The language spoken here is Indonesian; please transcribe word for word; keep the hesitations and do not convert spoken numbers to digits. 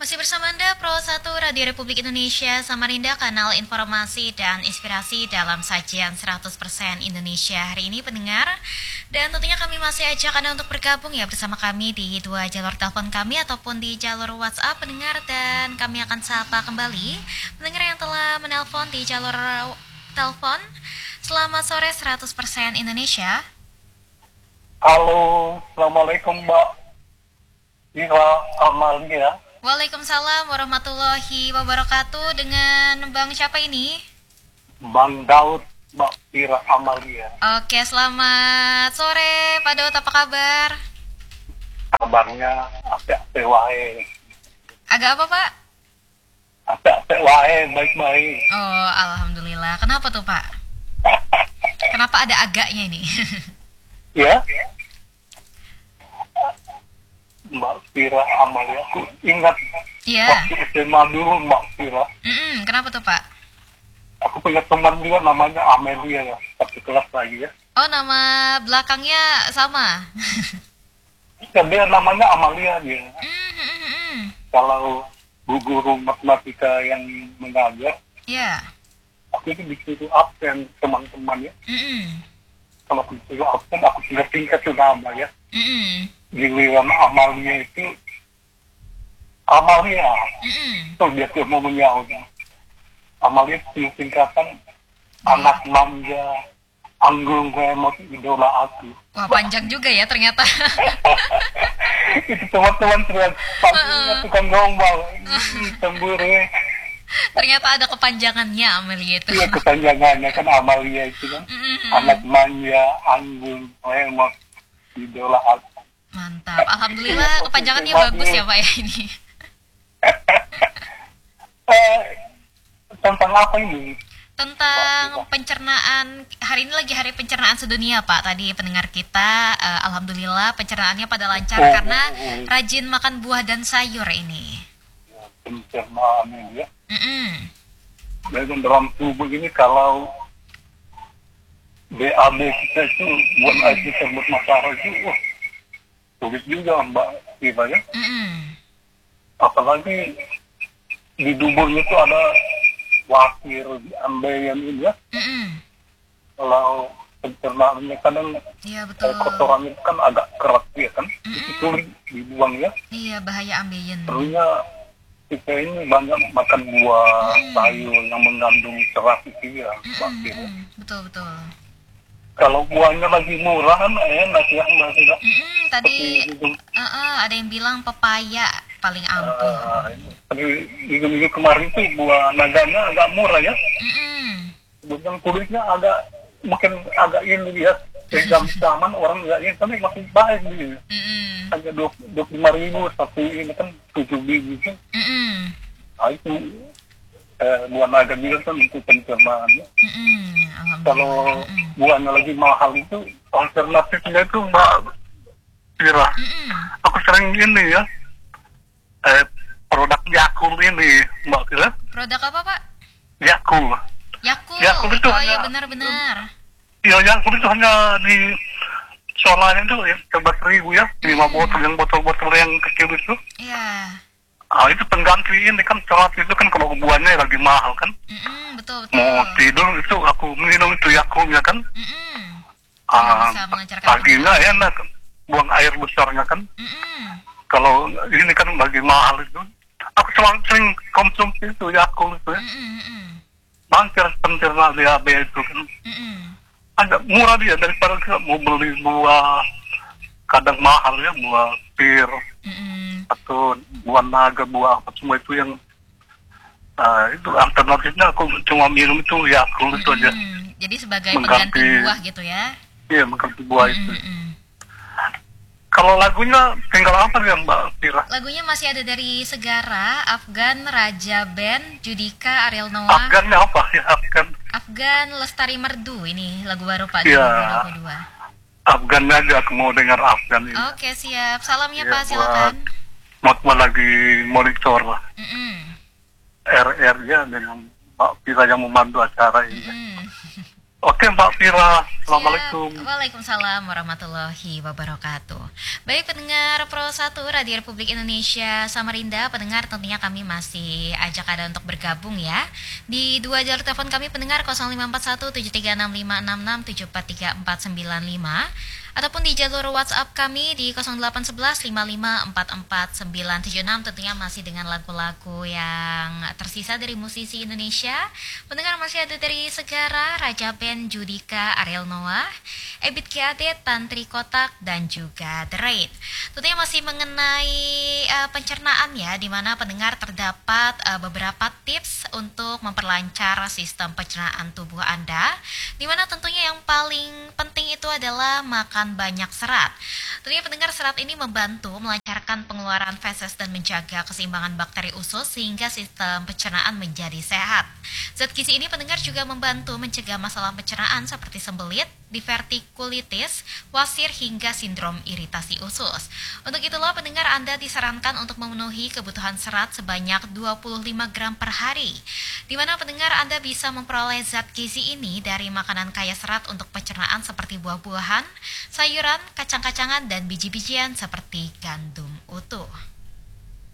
Masih bersama Anda, Pro satu Radio Republik Indonesia Samarinda, kanal informasi dan inspirasi dalam sajian seratus persen Indonesia hari ini pendengar. Dan tentunya kami masih ajak Anda untuk bergabung ya bersama kami di dua jalur telepon kami ataupun di jalur WhatsApp pendengar. Dan kami akan sapa kembali pendengar yang telah menelpon di jalur telepon. Selamat sore seratus persen Indonesia. Halo, Assalamualaikum Mbak Ira Amalia. Waalaikumsalam warahmatullahi wabarakatuh. Dengan Bang siapa ini? Bang Daud, Mbak Ira Amalia. Oke, selamat sore Pak Daud, apa kabar? Kabarnya apik-apik wae. Agak apa Pak? Apik-apik wae, baik-baik. Oh, alhamdulillah. Kenapa tuh Pak? Kenapa ada agaknya ini? Ya? Mbak Ira Amalia, aku ingat Iya. waktu S M A dulu Mbak Ira. Mm-mm, kenapa tuh Pak? Aku punya teman juga namanya Amelia ya, satu kelas lagi ya. Oh, nama belakangnya sama. Dan dia namanya Amalia dia. Mm-mm-mm. Kalau bu guru matematika yang mengajar, Iya. aku itu disuruh absen teman-teman ya. Mm-mm. Kalau aku disuruh absen, aku sudah tingkat tuh nama ya. Mm-mm. Giliran Amalia itu Amalia Mm-mm. tuh dia tuh mau menyaut. Amalia itu singkatan anak manja anggung remote idola aku. Wah, panjang juga ya ternyata. Itu teman-teman terlihat panggilnya tukang gombal cemburu ya. Ternyata ada kepanjangannya Amelia itu. Iya kepanjangannya kan Amalia itu kan Mm-mm. anak manja anggung remote idola aku. Mantap, alhamdulillah kepanjangannya bagus ya Pak ya ini. Eh, tentang apa ini? Tentang pencernaan, hari ini lagi hari pencernaan sedunia Pak. Tadi pendengar kita, eh, alhamdulillah pencernaannya pada lancar Oh, karena oh, oh. rajin makan buah dan sayur ini. Pencernaan ini ya. Mm-mm. Dan dalam tubuh ini kalau B A B kita itu buat air kita buat masalah itu wah, sulit juga Mbak Iva ya. Mm-mm. Apalagi di tubuhnya itu ada wakir di ambeien ini ya. Mm-mm. Kalau pencernaannya kadang Iya betul. eh, kotorannya itu kan agak keras ya kan. Mm-mm. Itu sulit dibuang ya. Iya, bahaya ambeien. Perlunya kita ini banyak makan buah, Mm. sayur yang mengandung serat itu ya Mbak Mm-mm. Iva. Mm-mm. Betul betul. Kalau buahnya lagi murah kan enak ya Mbak Iva. Mm-mm. Tadi Seperti itu. uh-uh, ada yang bilang pepaya paling ampuh. Ah, Tapi minggu-minggu kemarin tuh buah naganya agak murah ya. Mm-mm. Kemudian kulitnya agak mungkin agak ini ya. Pegang zaman orang nggak ini tapi masih baik nih. Mm-mm. Hanya dua puluh lima ribu satu ini kan tujuh biji kan. Mm-mm. Nah itu eh, buah naga juga kan untuk pencernaan ya. Mm-mm. Kalau Alhamdulillah. Mm-mm. buahnya lagi mahal itu alternatifnya itu Mbak Fira. Mm-mm. Aku sering ini ya. Eh, produk Yakult ini Mbak Fira. Produk apa Pak? Yakult. Yakult. Yakult itu Oh iya hanya- benar-benar. Ya, yang kulit itu hanya di soalnya itu ya, coba seribu ya, lima botol yang botol-botol yang kecil itu. Iya. Ah itu pengganti ini kan coklat itu kan kalau buahnya lagi mahal kan. Mm-mm, betul betul. Mau tidur itu aku minum itu Yakult ya kan. Mm-mm. Ah, Bisa melancarkan paginya enak buang air besarnya kan. Mm-mm. Kalau ini kan lagi mahal itu. Aku selalu sering konsumsi itu Yakult itu ya. Mm-mm, mm-mm. Lancar pencerna D A B itu kan. Mm-mm. Agak murah dia daripada kita mau beli buah kadang mahal ya buah pir Mm-mm. atau buah naga buah apa semua itu yang uh, itu alternatifnya aku cuma minum itu ya aku itu aja Mm-mm. Jadi sebagai Mengganti- pengganti buah gitu ya. iya mengganti buah itu. Mm-mm. Kalau lagunya tinggal apa ya Mbak Pira? Lagunya masih ada dari Segara, Afgan, Raja Band, Judika, Ariel Noah, Afgannya apa ya Afgan? Afgan, Lestari Merdu. Ini lagu baru Pak dua Iya. ribu dua puluh dua. Afgannya aja aku mau dengar Afgan ini. Oke siap, salamnya Iya, Pak silakan. buat buat lagi monitor lah Mm-mm. R R ya dengan Mbak Pira yang memandu acara ini. Mm-mm. Oke Mbak Vira, Siap. Assalamualaikum. Waalaikumsalam warahmatullahi wabarakatuh. Baik pendengar Pro satu Radio Republik Indonesia Samarinda, pendengar tentunya kami masih ajak Anda untuk bergabung ya. Di dua jalur telepon kami pendengar nol lima empat satu tujuh tiga enam lima enam enam tujuh empat tiga empat sembilan lima ataupun di jalur WhatsApp kami di nol delapan satu satu lima lima empat empat sembilan tujuh enam, tentunya masih dengan lagu-lagu yang tersisa dari musisi Indonesia. Pendengar masih ada dari Segara, Raja Band, Judika, Ariel Noah, Ebit Kiadet, Tantri Kotak, dan juga The Raid. Tentunya masih mengenai uh, pencernaan ya, di mana pendengar terdapat uh, beberapa tips untuk memperlancar sistem pencernaan tubuh Anda, di mana tentunya yang paling penting itu adalah makan banyak serat. Tentunya pendengar, serat ini membantu melancarkan pengeluaran feses dan menjaga keseimbangan bakteri usus sehingga sistem pencernaan menjadi sehat. Zat gizi ini pendengar juga membantu mencegah masalah pencernaan seperti sembelit, divertikulitis, wasir hingga sindrom iritasi usus. Untuk itulah pendengar, Anda disarankan untuk memenuhi kebutuhan serat sebanyak dua puluh lima gram per hari. Di mana pendengar Anda bisa memperoleh zat gizi ini dari makanan kaya serat untuk pencernaan seperti buah-buahan, sayuran, kacang-kacangan, dan biji-bijian seperti gandum utuh.